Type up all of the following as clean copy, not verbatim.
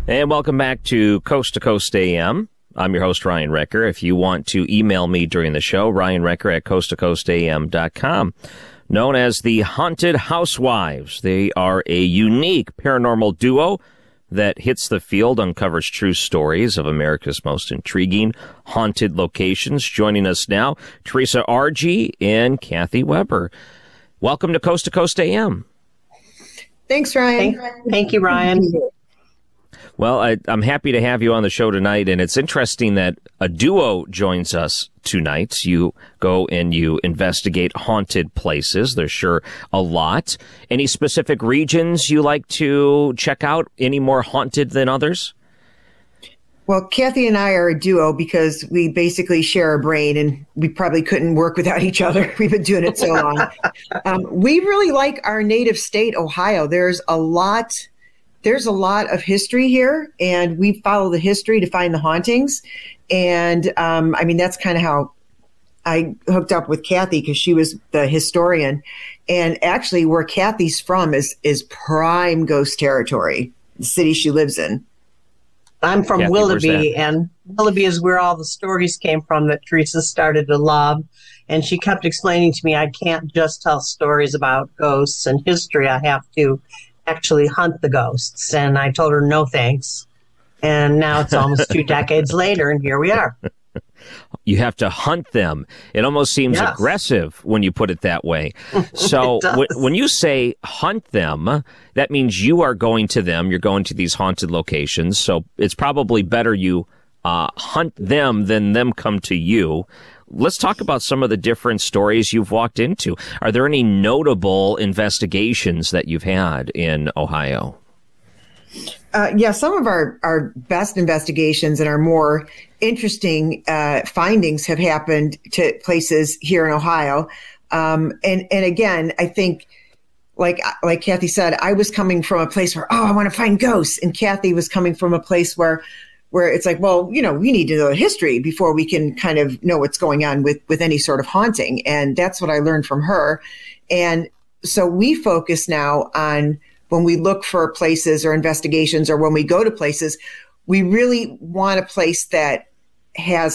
And welcome back to Coast AM. I'm your host, Ryan Recker. If you want to email me during the show, ryanrecker@coasttocoastam.com. Known as the Haunted Housewives, they are a unique paranormal duo that hits the field, uncovers true stories of America's most intriguing haunted locations. Joining us now, Teresa Argy and Kathy Weber. Welcome to Coast AM. Thanks, Ryan. Thank you, Ryan. Well, I'm happy to have you on the show tonight, and it's interesting that a duo joins us tonight. You go and you investigate haunted places. There's sure a lot. Any specific regions you like to check out? Any more haunted than others? Well, Kathy and I are a duo because we basically share a brain, and we probably couldn't work without each other. We've been doing it so long. We really like our native state, Ohio. There's a lot of history here, and we follow the history to find the hauntings. And that's kind of how I hooked up with Kathy, because she was the historian. And actually, where Kathy's from is prime ghost territory, the city she lives in. I'm from Kathy, Willoughby, and Willoughby is where all the stories came from that Teresa started to love. And she kept explaining to me, I can't just tell stories about ghosts and history. I have to actually hunt the ghosts. And I told her, no thanks. And now it's almost 2 decades later, and here we are. You have to hunt them. It almost seems aggressive when you put it that way. So when you say hunt them, that means you are going to them. You're going to these haunted locations. So it's probably better you hunt them than them come to you. Let's talk about some of the different stories you've walked into. Are there any notable investigations that you've had in Ohio? Some of our best investigations and our more interesting findings have happened to places here in Ohio. And again, I think, like Kathy said, I was coming from a place where, I want to find ghosts. And Kathy was coming from a place where it's like, well, we need to know history before we can kind of know what's going on with any sort of haunting. And that's what I learned from her. And so we focus now on, when we look for places or investigations, or when we go to places, we really want a place that has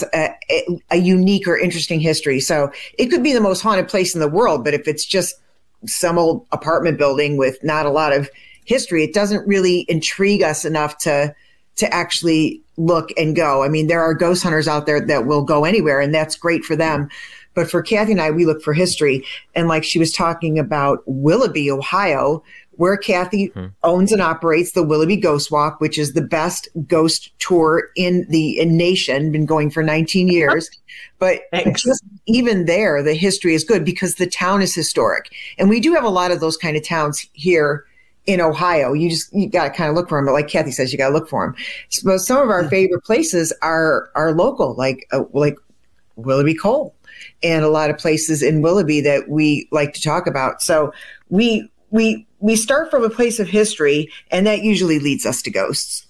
a unique or interesting history. So it could be the most haunted place in the world, but if it's just some old apartment building with not a lot of history, it doesn't really intrigue us enough to actually look and go. I mean, there are ghost hunters out there that will go anywhere, and that's great for them. But for Kathy and I, we look for history. And like she was talking about Willoughby, Ohio, where Kathy owns and operates the Willoughby Ghost Walk, which is the best ghost tour in the nation, been going for 19 years. But just even there, the history is good because the town is historic. And we do have a lot of those kind of towns here in Ohio. You got to kind of look for them. But like Kathy says, you got to look for them. So some of our favorite places are local, like Willoughby Coal, and a lot of places in Willoughby that we like to talk about. So we start from a place of history, and that usually leads us to ghosts.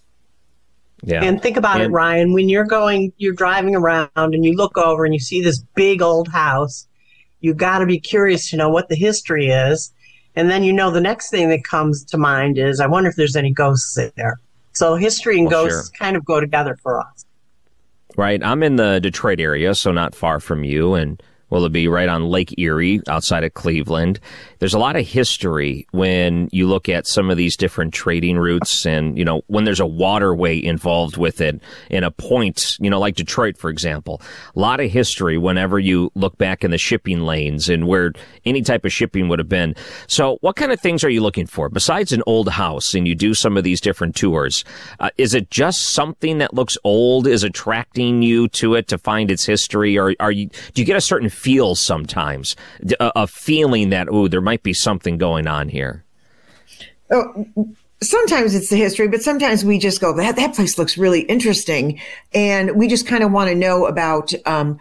Yeah. And think about it, Ryan, when you're driving around and you look over and you see this big old house, you got to be curious to know what the history is. And then, the next thing that comes to mind is, I wonder if there's any ghosts in there. So history and ghosts kind of go together for us. Right. I'm in the Detroit area, so not far from you, and Willoughby, right on Lake Erie, outside of Cleveland. There's a lot of history when you look at some of these different trading routes, and, when there's a waterway involved with it in a point, like Detroit, for example. A lot of history whenever you look back in the shipping lanes and where any type of shipping would have been. So what kind of things are you looking for? Besides an old house, and you do some of these different tours, is it just something that looks old is attracting you to it to find its history? Or do you get a certain feel sometimes, a feeling that, there might be something going on here? Oh, sometimes it's the history, but sometimes we just go, that place looks really interesting. And we just kind of want to know about, how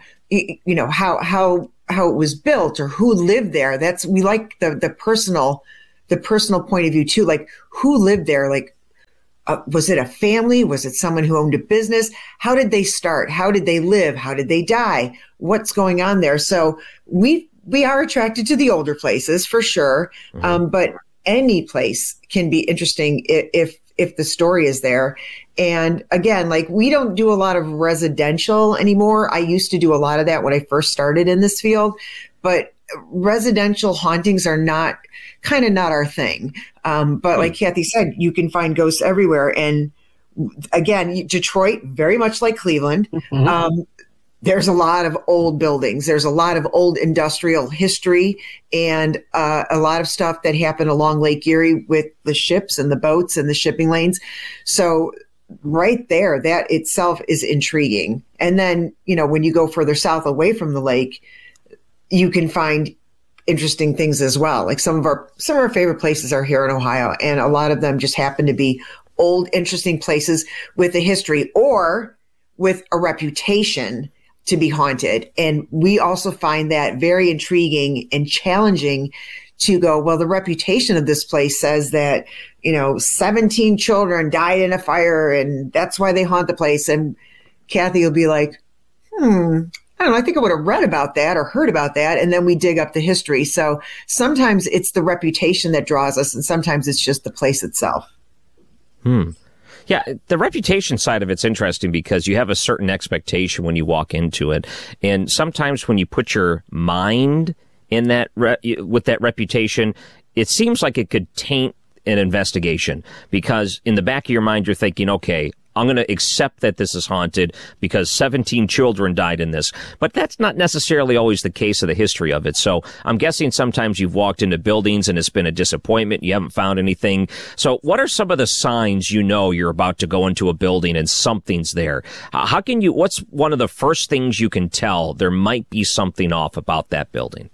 it was built or who lived there. We like the personal point of view too. Like, who lived there? Like, was it a family? Was it someone who owned a business? How did they start? How did they live? How did they die? What's going on there? So we are attracted to the older places for sure. Mm-hmm. But any place can be interesting if if the story is there. And again, like, we don't do a lot of residential anymore. I used to do a lot of that when I first started in this field, but residential hauntings are not our thing. But like Kathy said, you can find ghosts everywhere. And again, Detroit, very much like Cleveland, there's a lot of old buildings. There's a lot of old industrial history and a lot of stuff that happened along Lake Erie with the ships and the boats and the shipping lanes. So right there, that itself is intriguing. And then, when you go further south away from the lake, you can find interesting things as well. Like some of our favorite places are here in Ohio, and a lot of them just happen to be old, interesting places with a history or with a reputation to be haunted. And we also find that very intriguing and challenging to go, well, the reputation of this place says that, 17 children died in a fire and that's why they haunt the place. And Kathy will be like, I don't know, I think I would have read about that or heard about that. And then we dig up the history. So sometimes it's the reputation that draws us, and sometimes it's just the place itself. Yeah, the reputation side of it's interesting because you have a certain expectation when you walk into it. And sometimes when you put your mind in that with that reputation, it seems like it could taint an investigation, because in the back of your mind, you're thinking, okay, I'm going to accept that this is haunted because 17 children died in this. But that's not necessarily always the case of the history of it. So I'm guessing sometimes you've walked into buildings and it's been a disappointment. You haven't found anything. So what are some of the signs you're about to go into a building and something's there? What's one of the first things you can tell there might be something off about that building?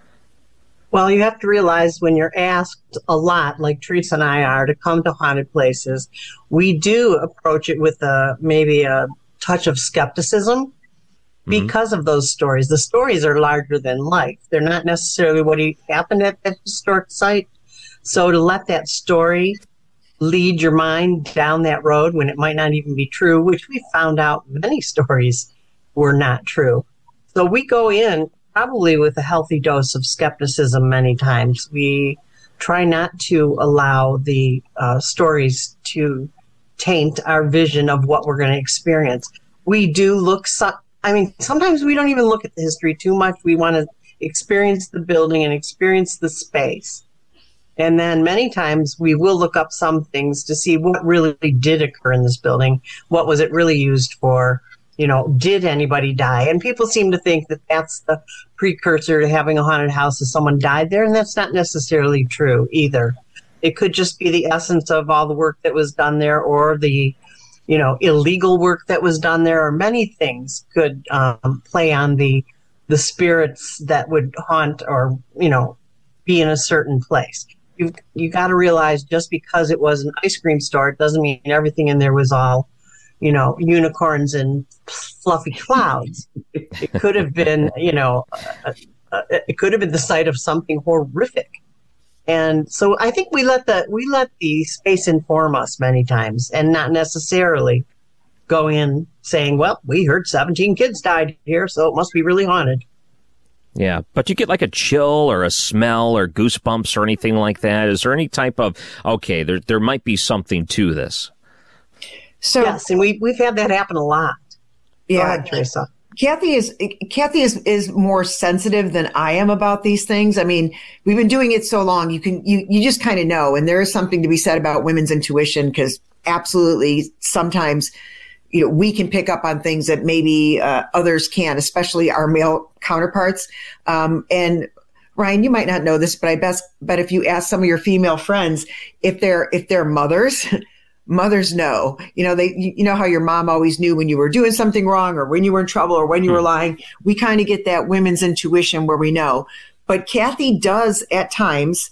Well, you have to realize when you're asked a lot, like Teresa and I are, to come to haunted places, we do approach it with maybe a touch of skepticism because of those stories. The stories are larger than life. They're not necessarily what happened at that historic site. So to let that story lead your mind down that road when it might not even be true, which we found out many stories were not true. So we go in probably with a healthy dose of skepticism many times. We try not to allow the stories to taint our vision of what we're going to experience. We do look, sometimes we don't even look at the history too much. We want to experience the building and experience the space. And then many times we will look up some things to see what really did occur in this building. What was it really used for? Did anybody die? And people seem to think that that's the precursor to having a haunted house, if someone died there. And that's not necessarily true either. It could just be the essence of all the work that was done there, or the, illegal work that was done there, or many things could play on the spirits that would haunt or, be in a certain place. You got to realize just because it was an ice cream store, it doesn't mean everything in there was all unicorns and fluffy clouds. It could have been, it could have been the site of something horrific. And so I think we let the space inform us many times, and not necessarily go in saying, well, we heard 17 kids died here, so it must be really haunted. Yeah, but you get like a chill or a smell or goosebumps or anything like that. Is there any type of, okay, there might be something to this? So yes, and we've had that happen a lot. Yeah, go ahead, Teresa. Kathy is more sensitive than I am about these things. I mean, we've been doing it so long, you just kind of know, and there is something to be said about women's intuition, because absolutely sometimes we can pick up on things that maybe others can, especially our male counterparts. And Ryan, you might not know this, but but if you ask some of your female friends if they're mothers. Mothers know, how your mom always knew when you were doing something wrong, or when you were in trouble, or when you were lying. We kind of get that women's intuition where we know. But Kathy does at times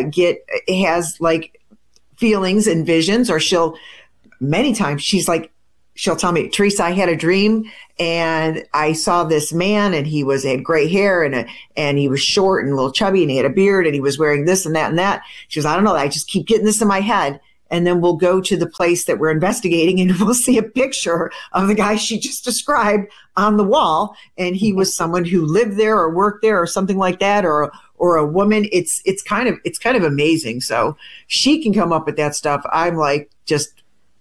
has like feelings and visions, or many times she'll tell me, Teresa, I had a dream and I saw this man, and he had gray hair and he was short and a little chubby, and he had a beard, and he was wearing this and that and that. She goes, I don't know, I just keep getting this in my head. and then we'll go to the place that we're investigating and we'll see a picture of the guy she just described on the wall. And he was someone who lived there or worked there or something like that, or a woman. It's kind of amazing. So she can come up with that stuff. I'm like just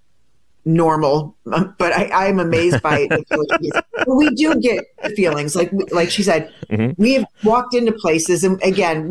normal, but I'm amazed by it. We do get the feelings, like she said. Mm-hmm. We have walked into places, and again,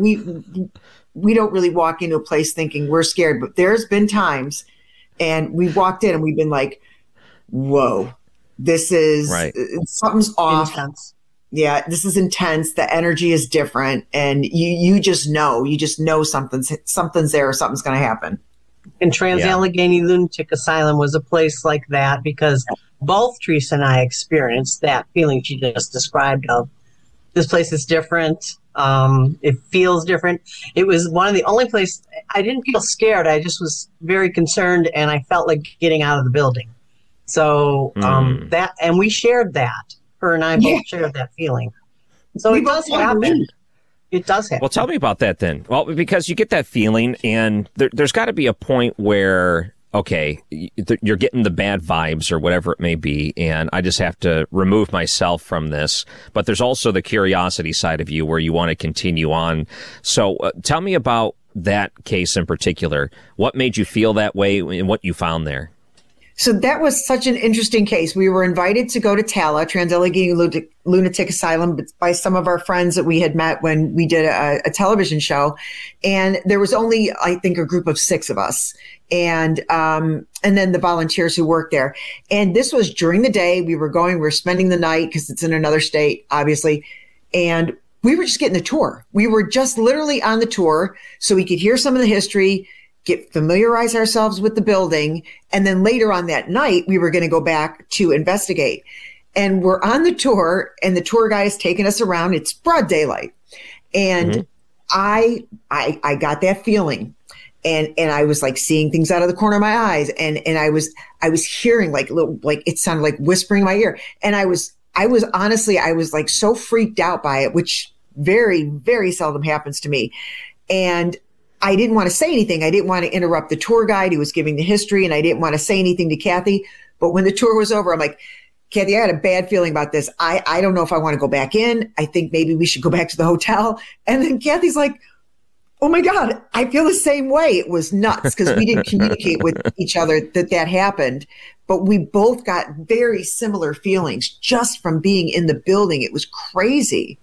we don't really walk into a place thinking we're scared, but there's been times, and we walked in and we've been like, "Whoa, this is something's off." Intense. Yeah, this is intense. The energy is different, and you just know something's there, or something's going to happen. And Trans-Allegheny Lunatic Asylum was a place like that because both Teresa and I experienced that feeling she just described of this place is different. It feels different. It was one of the only places I didn't feel scared. I just was very concerned, and I felt like getting out of the building. So and we shared that. Her and I both shared that feeling. So it does happen. It does happen. Well, tell me about that then. Well, because you get that feeling, and there's got to be a point where, okay, you're getting the bad vibes or whatever it may be, and I just have to remove myself from this. But there's also the curiosity side of you where you want to continue on. So tell me about that case in particular. What made you feel that way and what you found there? So that was such an interesting case. We were invited to go to TALA, Trans-Allegheny Lunatic Asylum, by some of our friends that we had met when we did a television show. And there was only, I think, a group of 6 of us. And then the volunteers who worked there. And this was during the day. We were spending the night because it's in another state, obviously. And we were just getting the tour. We were just literally on the tour so we could hear some of the history, familiarize ourselves with the building. And then later on that night, we were going to go back to investigate. And we're on the tour, and the tour guide is taking us around. It's broad daylight. And I got that feeling. And I was like seeing things out of the corner of my eyes. And I was hearing like it sounded like whispering in my ear. And I was honestly like so freaked out by it, which very, very seldom happens to me. And I didn't want to say anything. I didn't want to interrupt the tour guide who was giving the history, and I didn't want to say anything to Kathy. But when the tour was over, I'm like, Kathy, I had a bad feeling about this. I don't know if I want to go back in. I think maybe we should go back to the hotel. And then Kathy's like, oh my God, I feel the same way. It was nuts because we didn't communicate with each other that happened. But we both got very similar feelings just from being in the building. It was crazy.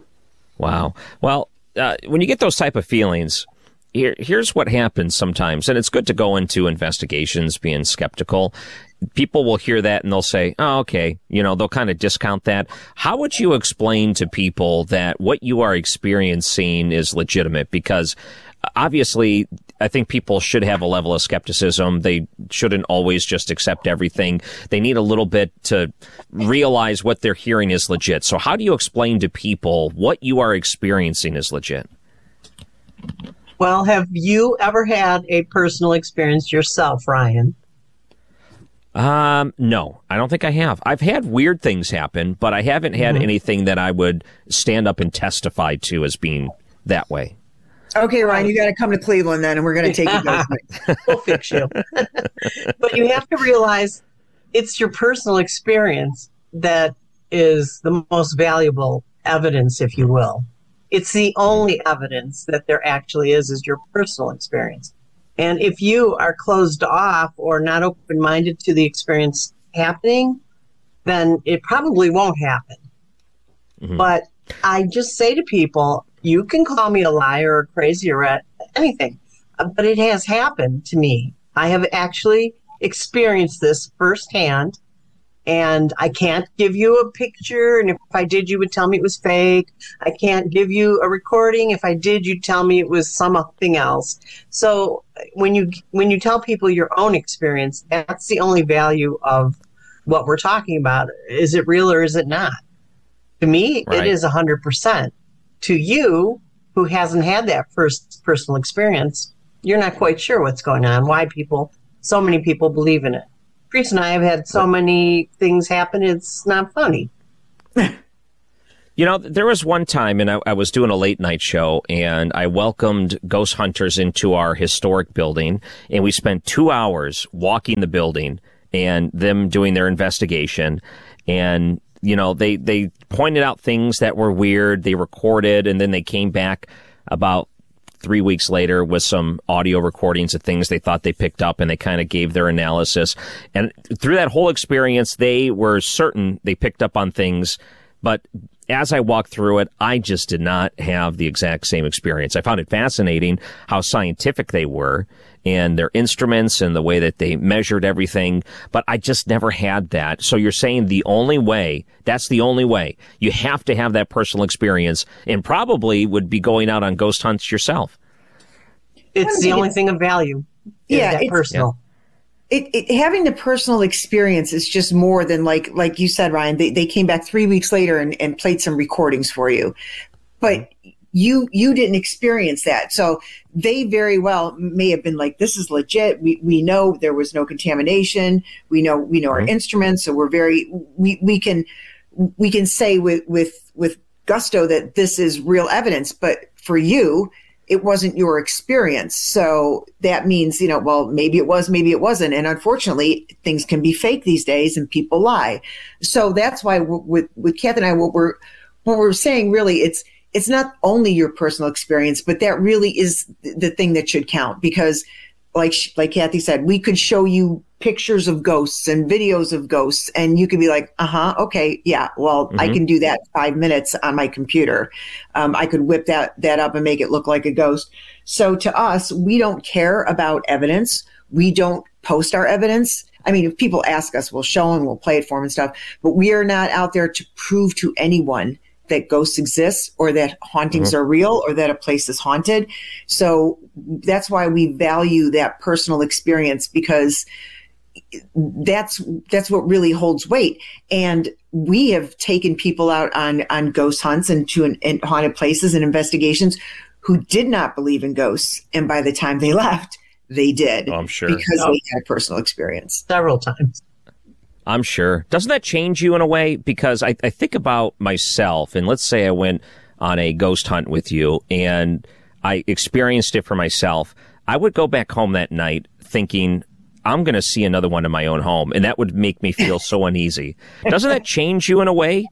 Wow. Well, when you get those type of feelings, here's what happens sometimes, and it's good to go into investigations being skeptical. People will hear that and they'll say, oh, okay, they'll kind of discount that. How would you explain to people that what you are experiencing is legitimate? Because obviously, I think people should have a level of skepticism. They shouldn't always just accept everything. They need a little bit to realize what they're hearing is legit. So how do you explain to people what you are experiencing is legit? Well, have you ever had a personal experience yourself, Ryan? No, I don't think I have. I've had weird things happen, but I haven't had anything that I would stand up and testify to as being that way. Okay, Ryan, you got to come to Cleveland then, and we're going to take you guys. We'll fix you. But you have to realize it's your personal experience that is the most valuable evidence, if you will. It's the only evidence that there actually is your personal experience. And if you are closed off or not open-minded to the experience happening, then it probably won't happen. Mm-hmm. But I just say to people, you can call me a liar or crazy or anything, but it has happened to me. I have actually experienced this firsthand. And I can't give you a picture. And if I did, you would tell me it was fake. I can't give you a recording. If I did, you'd tell me it was something else. So when you tell people your own experience, that's the only value of what we're talking about. Is it real or is it not? To me, It is 100%. To you, who hasn't had that first personal experience, you're not quite sure what's going on, why so many people believe in it. Teresa and I have had so many things happen, it's not funny. You know, there was one time, and I was doing a late night show, and I welcomed ghost hunters into our historic building, and we spent 2 hours walking the building and them doing their investigation. And, you know, they pointed out things that were weird, they recorded, and then they came back about 3 weeks later with some audio recordings of things they thought they picked up, and they kind of gave their analysis. And through that whole experience, they were certain they picked up on things, but as I walked through it, I just did not have the exact same experience. I found it fascinating how scientific they were and their instruments and the way that they measured everything, but I just never had that. So you're saying that's the only way. You have to have that personal experience, and probably would be going out on ghost hunts yourself. It's the only thing of value. Yeah, it's personal. Yeah. Having the personal experience is just more than like you said, Ryan, they came back 3 weeks later and played some recordings for you, but you didn't experience that. So they very well may have been like, this is legit. We know there was no contamination. We know our instruments. So we can say with gusto that this is real evidence, but for you, it wasn't your experience. So that means, well, maybe it was, maybe it wasn't. And unfortunately, things can be fake these days and people lie. So that's why with Kathy and I, what we're saying really, it's not only your personal experience, but that really is the thing that should count, because like Kathy said, we could show you pictures of ghosts and videos of ghosts, and you could be like, okay, yeah, well, I can do that 5 minutes on my computer. I could whip that up and make it look like a ghost. So to us, we don't care about evidence. We don't post our evidence. I mean, if people ask us, we'll show them, we'll play it for them and stuff, but we are not out there to prove to anyone that ghosts exist or that hauntings are real or that a place is haunted. So that's why we value that personal experience, because that's what really holds weight. And we have taken people out on ghost hunts and haunted places and investigations who did not believe in ghosts. And by the time they left, they did. Oh, I'm sure. Because they had personal experience. Several times. I'm sure. Doesn't that change you in a way? Because I think about myself, and let's say I went on a ghost hunt with you and I experienced it for myself. I would go back home that night thinking, I'm going to see another one in my own home, and that would make me feel so uneasy. Doesn't that change you in a way?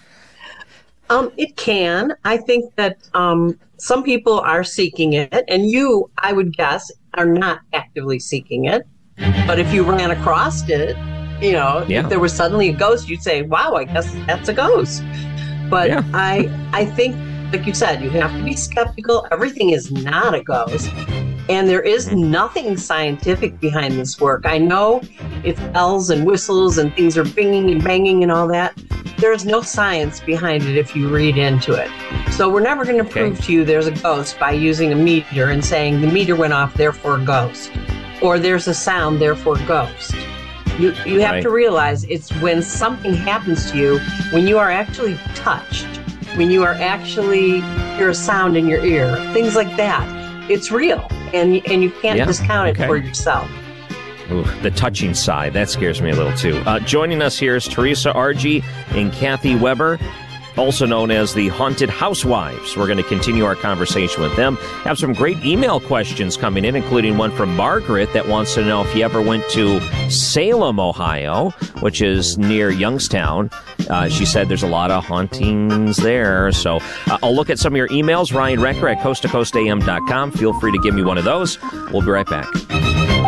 It can. I think that some people are seeking it, and you, I would guess, are not actively seeking it. But if you ran across it, if there was suddenly a ghost, you'd say, wow, I guess that's a ghost. But I think, like you said, you have to be skeptical. Everything is not a ghost. And there is nothing scientific behind this work. I know it's bells and whistles and things are binging and banging and all that. There is no science behind it if you read into it. So we're never going to prove to you there's a ghost by using a meter and saying the meter went off, therefore ghost. Or there's a sound, therefore ghost. You have to realize it's when something happens to you, when you are actually touched, when you are actually hear a sound in your ear, things like that. It's real, and you can't discount it for yourself. Ooh, the touching side, that scares me a little too. Joining us here is Teresa Argy and Kathy Weber, also known as the Haunted Housewives. We're going to continue our conversation with them. Have some great email questions coming in, including one from Margaret that wants to know if you ever went to Salem, Ohio, which is near Youngstown. She said there's a lot of hauntings there. So I'll look at some of your emails. Ryan Recker at coasttocoastam.com. Feel free to give me one of those. We'll be right back.